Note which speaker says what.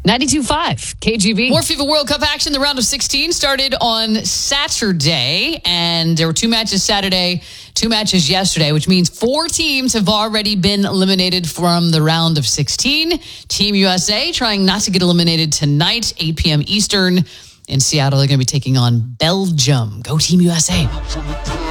Speaker 1: 92.5 KGB.
Speaker 2: More FIFA World Cup action. The round of 16 started on Saturday, and there were 2 matches Saturday, 2 matches yesterday, which means 4 teams have already been eliminated from the round of 16. Team USA trying not to get eliminated tonight, 8 p.m. Eastern. In Seattle, they're going to be taking on Belgium. Go Team USA.